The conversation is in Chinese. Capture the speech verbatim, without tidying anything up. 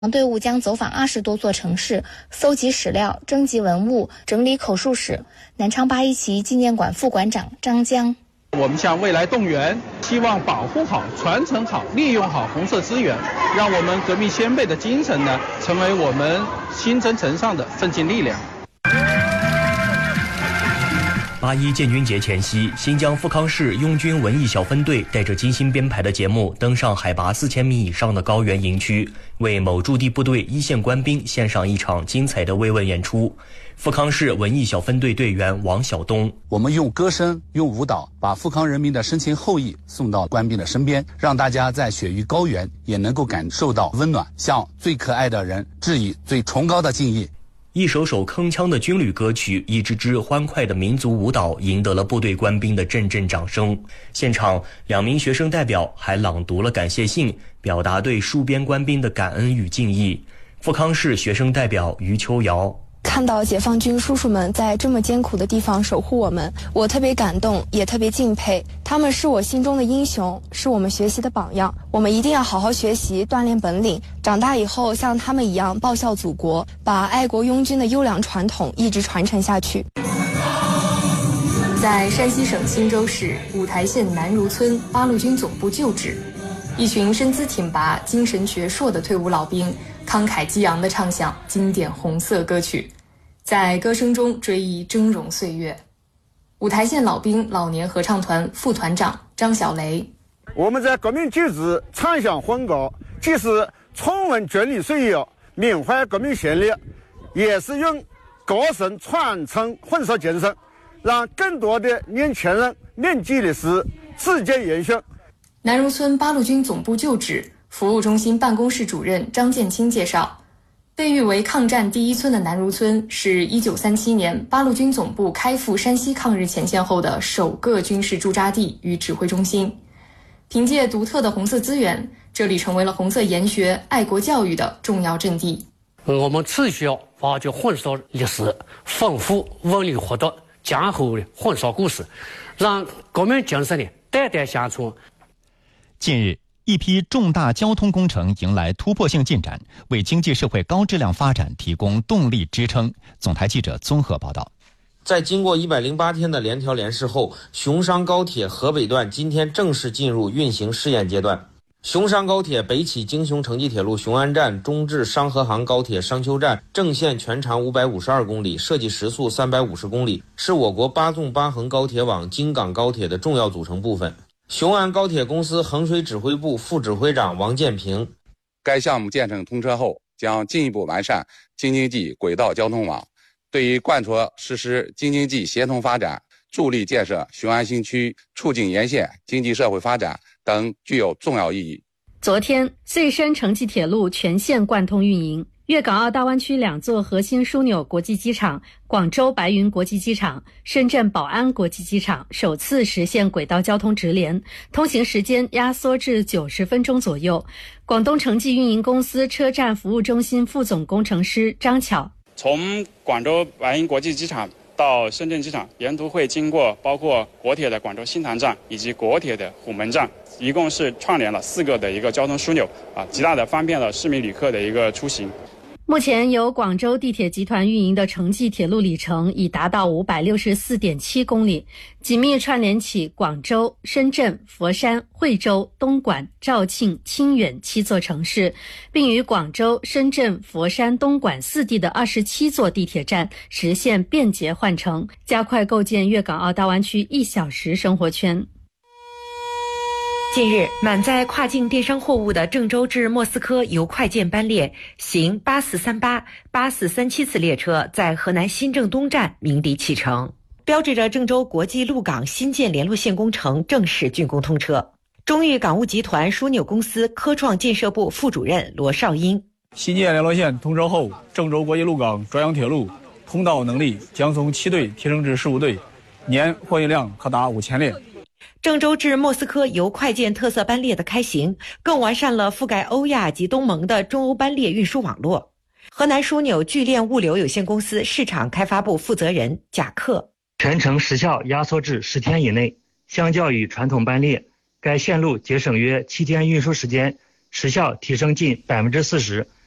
队伍将走访二十多座城市，搜集史料、征集文物、整理口述史。南昌八一旗纪念馆副馆长张江： 我们向未来动员，希望保护好、传承好、利用好红色资源，让我们革命先辈的精神呢，成为我们新征程上的奋进力量。 八一建军节前夕，新疆富康市拥军文艺小分队带着精心编排的节目登上海拔四千米以上的高原营区，为某驻地部队一线官兵献上一场精彩的慰问演出。富康市文艺小分队队员王晓东： 我们用歌声、用舞蹈，把富康人民的深情厚谊送到官兵的身边，让大家在雪域高原也能够感受到温暖，向最可爱的人致以最崇高的敬意。 一首首铿锵的军旅歌曲，一支支欢快的民族舞蹈，赢得了部队官兵的阵阵掌声。现场，两名学生代表还朗读了感谢信，表达对戍边官兵的感恩与敬意。富康市学生代表于秋瑶： 看到解放军叔叔们在这么艰苦的地方守护我们，我特别感动，也特别敬佩。他们是我心中的英雄，是我们学习的榜样。我们一定要好好学习，锻炼本领，长大以后像他们一样报效祖国，把爱国拥军的优良传统一直传承下去。 在山西省忻州市五台县南如村八路军总部旧址，一群身姿挺拔、精神矍铄的退伍老兵慷慨激昂地唱响经典红色歌曲，在歌声中追忆峥嵘岁月。五台县老兵老年合唱团副团长张小雷： 我们在革命旧址唱响欢歌，既是重温军旅岁月，缅怀革命先烈，也是用歌声传承红色精神，让更多的年轻人铭记历史，自觉延续。 南如村八路军总部旧址服务中心办公室主任张建清介绍，被誉为抗战第一村的南如村是一九三七年八路军总部开赴山西抗日前线后的首个军事驻扎地与指挥中心。凭借独特的红色资源，这里成为了红色研学、爱国教育的重要阵地。 我们持续要挖掘红色历史，丰富文旅活动，江湖的红色故事，让革命精神的代代相传。 近日，一批重大交通工程迎来突破性进展，为经济社会高质量发展提供动力支撑。总台记者综合报道。 在经过一百零八天的联调联试后，雄商高铁河北段今天正式进入运行试验阶段。雄商高铁北起京雄城际铁路雄安站，中至商河杭高铁商丘站，正线全长五百五十二公里，设计时速三百五十公里，是我国八纵八横高铁网京港高铁的重要组成部分。雄安高铁公司衡水指挥部副指挥长王建平： 该项目建成通车后，将进一步完善京津冀轨道交通网，对于贯彻实施京津冀协同发展、助力建设雄安新区、促进沿线经济社会发展等具有重要意义。 昨天，穗深城际铁路全线贯通运营，粤港澳大湾区两座核心枢纽国际机场广州白云国际机场、深圳宝安国际机场首次实现轨道交通直联，通行时间压缩至九十分钟左右。广东城际运营公司车站服务中心副总工程师张巧： 从广州白云国际机场到深圳机场，沿途会经过包括国铁的广州新塘站以及国铁的虎门站，一共是串联了四个的一个交通枢纽啊，极大的方便了市民旅客的一个出行。 目前由广州地铁集团运营的城际铁路里程已达到 五百六十四点七公里，紧密串联起广州、深圳、佛山、惠州、东莞、肇庆、清远七座城市，并与广州、深圳、佛山、东莞四地的二十七座地铁站实现便捷换乘，加快构建粤港澳大湾区一小时生活圈。 近日，满载跨境电商货物的郑州至莫斯科邮快件班列行八四三八、八四三七次列车在河南新郑东站鸣笛启程，标志着郑州国际陆港新建联络线工程正式竣工通车。中裕港务集团枢纽公司科创建设部副主任罗少英： 新建联络线通车后，郑州国际陆港专营铁路通道能力将从七队提升至十五队，年货运量可达五千列。 郑州至莫斯科邮快件特色班列的开行，更完善了覆盖欧亚及东盟的中欧班列运输网络。河南枢纽聚链物流有限公司市场开发部负责人贾克： 全程时效压缩至十天以内，相较于传统班列，该线路节省约七天运输时间，时效提升近百分之四十，